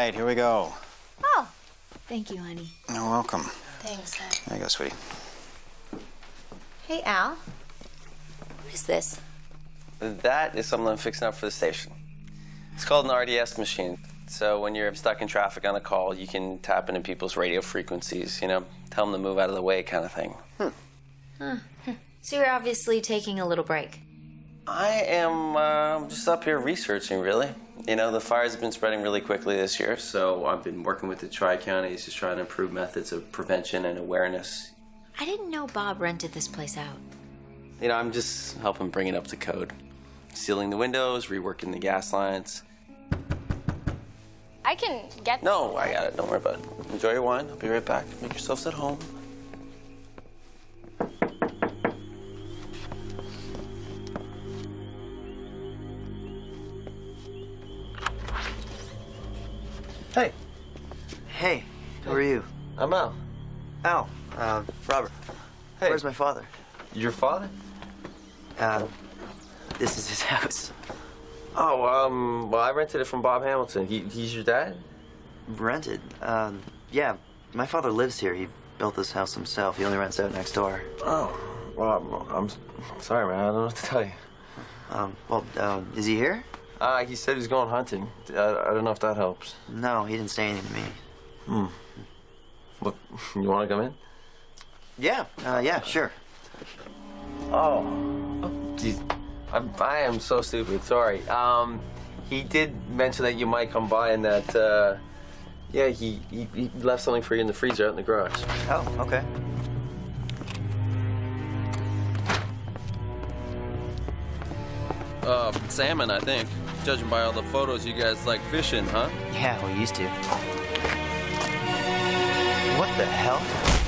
right, here we go. Oh, thank you, honey. You're welcome. Thanks, Dad. There you go, sweetie. Hey, Al. What is this? That is something I'm fixing up for the station. It's called an RDS machine. So when you're stuck in traffic on a call, you can tap into people's radio frequencies, you know, tell them to move out of the way kind of thing. So you're obviously taking a little break. I am just up here researching, really. You know, the fires have been spreading really quickly this year, so I've been working with the Tri-Counties just trying to improve methods of prevention and awareness. I didn't know Bob rented this place out. You know, I'm just helping bring it up to code. Sealing the windows, reworking the gas lines. I can get... No, I got it. Don't worry about it. Enjoy your wine. I'll be right back. Make yourselves at home. Hey. Hey, who are you? I'm Al. Al, Robert. Hey. Where's my father? Your father? This is his house. Oh, well, I rented it from Bob Hamilton. He's your dad? Rented? Yeah, my father lives here. He built this house himself. He only rents out next door. Oh, well, I'm sorry, man. I don't know what to tell you. Is he here? He said he's going hunting. I don't know if that helps. No, he didn't say anything to me. Look, you want to come in? Yeah, yeah, sure. Oh, geez. I am so stupid. Sorry. He did mention that you might come by and that, yeah, he left something for you in the freezer out in the garage. Oh, okay. Salmon, I think. Judging by all the photos, you guys like fishing, huh? Yeah, we used to. What the hell?